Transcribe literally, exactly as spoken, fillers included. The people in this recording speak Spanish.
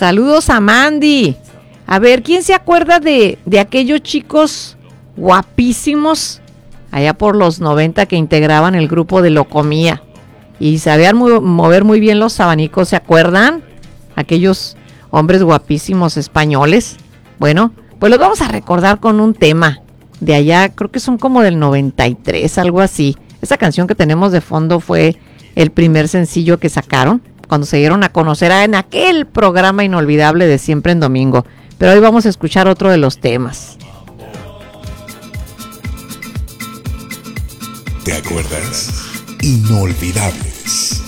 Saludos a Mandy. A ver, ¿quién se acuerda de, de aquellos chicos guapísimos allá por los noventa que integraban el grupo de Locomía? Y sabían muy, mover muy bien los abanicos, ¿se acuerdan? Aquellos hombres guapísimos españoles. Bueno, pues los vamos a recordar con un tema de allá, creo que son como del noventa y tres, algo así. Esa canción que tenemos de fondo fue el primer sencillo que sacaron cuando se dieron a conocer en aquel programa inolvidable de Siempre en Domingo. Pero hoy vamos a escuchar otro de los temas. ¿Te acuerdas? Inolvidables.